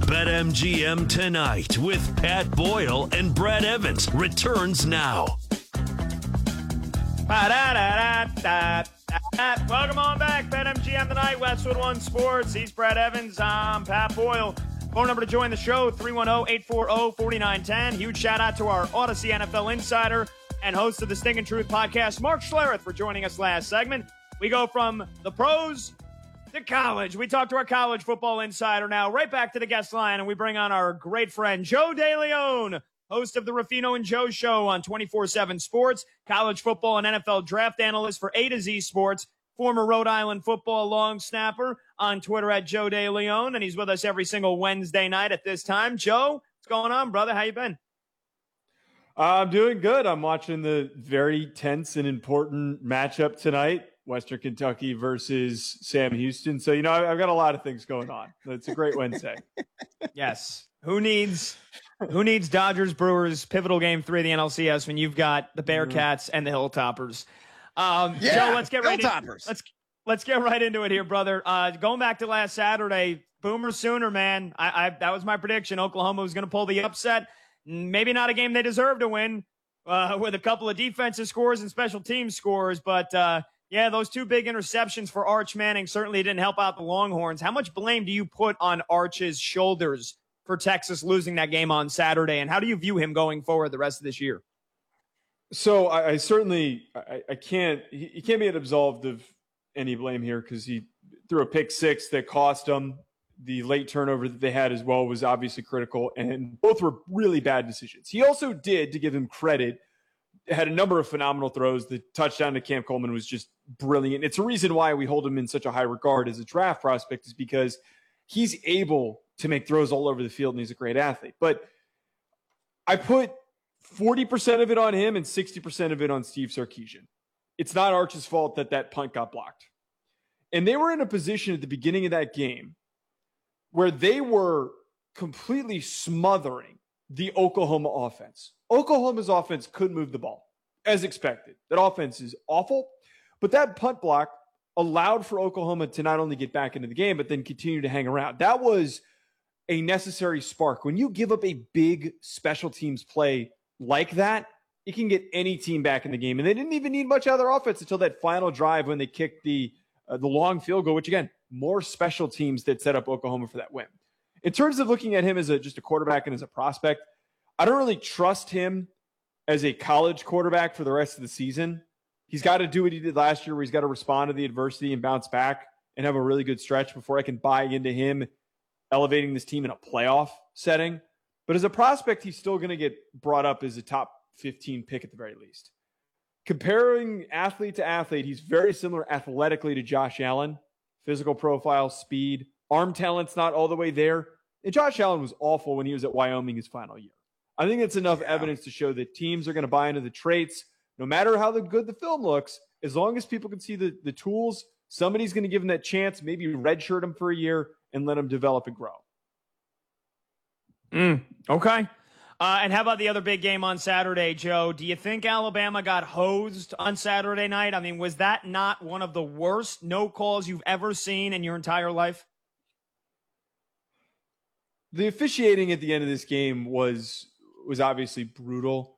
BetMGM Tonight with Pat Boyle and Brad Evans returns now. Welcome on back, BetMGM Tonight, Westwood One Sports. He's Brad Evans. I'm Pat Boyle. Phone number to join the show, 310-840-4910. Huge shout out to our Odyssey NFL insider and host of the Stinkin' Truth podcast, Mark Schlereth, for joining us last segment. We go from the pros to college. We talk to our college football insider now, right back to the guest line, and we bring on our great friend, Joe DeLeon, host of the Ruffino and Joe Show on 24/7 Sports, college football and NFL draft analyst for A to Z Sports, former Rhode Island football long snapper, on Twitter at Joe DeLeon, and he's with us every single Wednesday night at this time. Joe, what's going on, brother? How you been? I'm doing good. I'm watching the very tense and important matchup tonight, Western Kentucky versus Sam Houston. So, I've got a lot of things going on. It's a great Wednesday. Yes. Who needs Dodgers Brewers pivotal game 3 of the NLCS when you've got the Bearcats and the Hilltoppers? Joe, let's get right let's get right into it here, brother. Going back to last Saturday, Boomer Sooner, man. That was my prediction. Oklahoma was going to pull the upset. Maybe not a game they deserve to win with a couple of defensive scores and special team scores. But, those 2 big interceptions for Arch Manning certainly didn't help out the Longhorns. How much blame do you put on Arch's shoulders for Texas losing that game on Saturday? And how do you view him going forward the rest of this year? So I certainly can't – he can't be absolved of any blame here because he threw a pick 6 that cost him. The late turnover that they had as well was obviously critical, and both were really bad decisions. He also did, to give him credit, had a number of phenomenal throws. The touchdown to Cam Coleman was just brilliant. It's a reason why we hold him in such a high regard as a draft prospect, is because he's able to make throws all over the field, and he's a great athlete. But I put 40% of it on him and 60% of it on Steve Sarkisian. It's not Arch's fault that punt got blocked. And they were in a position at the beginning of that game where they were completely smothering the Oklahoma offense. Oklahoma's offense couldn't move the ball, as expected. That offense is awful, but that punt block allowed for Oklahoma to not only get back into the game, but then continue to hang around. That was a necessary spark. When you give up a big special teams play like that, it can get any team back in the game. And they didn't even need much other offense until that final drive when they kicked the long field goal, which, again, more special teams that set up Oklahoma for that win. In terms of looking at him as just a quarterback and as a prospect, I don't really trust him as a college quarterback for the rest of the season. He's got to do what he did last year, where he's got to respond to the adversity and bounce back and have a really good stretch before I can buy into him elevating this team in a playoff setting. But as a prospect, he's still going to get brought up as a top 15 pick at the very least. Comparing athlete to athlete, he's very similar athletically to Josh Allen. Physical profile, speed, arm talent's not all the way there. And Josh Allen was awful when he was at Wyoming his final year. I think it's enough evidence to show that teams are going to buy into the traits, no matter how good the film looks. As long as people can see the tools, somebody's going to give him that chance, maybe redshirt him for a year and let him develop and grow. Okay. And how about the other big game on Saturday, Joe? Do you think Alabama got hosed on Saturday night? I mean, was that not one of the worst no calls you've ever seen in your entire life? The officiating at the end of this game was obviously brutal.